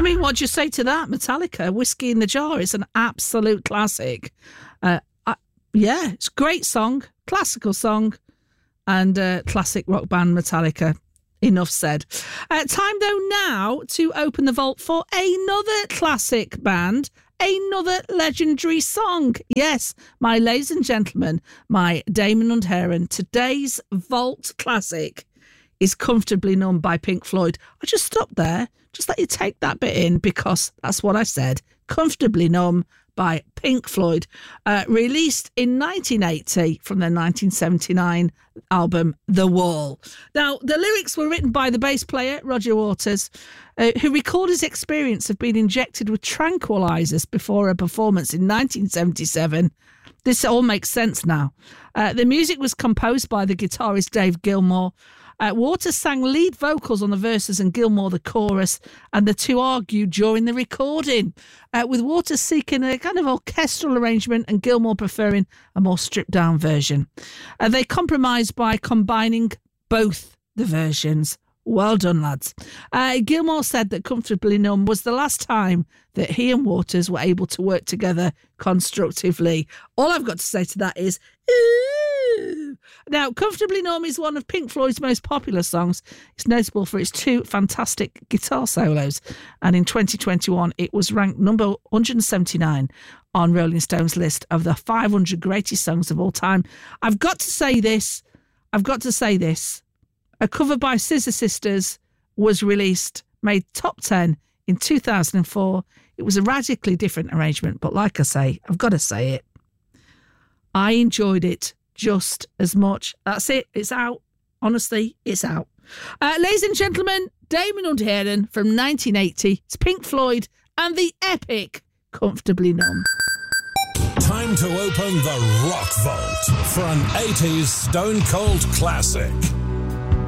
mean, what do you say to that? Metallica, Whiskey in the Jar is an absolute classic. Yeah, it's a great song, classical song, and classic rock band Metallica. Enough said. Time, though, now to open the vault for another classic band, another legendary song. Yes, my ladies and gentlemen, my Damon and Heron, today's vault classic is Comfortably Numb by Pink Floyd. I just stopped there, just let you take that bit in, because that's what I said. Comfortably Numb by Pink Floyd, released in 1980 from their 1979 album The Wall. Now, the lyrics were written by the bass player Roger Waters, who recalled his experience of being injected with tranquilizers before a performance in 1977. This all makes sense now. The music was composed by the guitarist Dave Gilmour. Waters sang lead vocals on the verses and Gilmour the chorus, and the two argued during the recording, with Waters seeking a kind of orchestral arrangement and Gilmour preferring a more stripped-down version. They compromised by combining both the versions. Well done, lads. Gilmour said that Comfortably Numb was the last time that he and Waters were able to work together constructively. All I've got to say to that is, ooh. Now, Comfortably Numb is one of Pink Floyd's most popular songs. It's notable for its two fantastic guitar solos. And in 2021, it was ranked number 179 on Rolling Stone's list of the 500 greatest songs of all time. I've got to say this. A cover by Scissor Sisters was released, made top 10 in 2004. It was a radically different arrangement, but like I say, I've got to say it. I enjoyed it just as much. That's it. It's out. Honestly, it's out. Ladies and gentlemen, Damon and Heron from 1980. It's Pink Floyd and the epic Comfortably Numb. Time to open the Rock Vault for an 80s Stone Cold classic.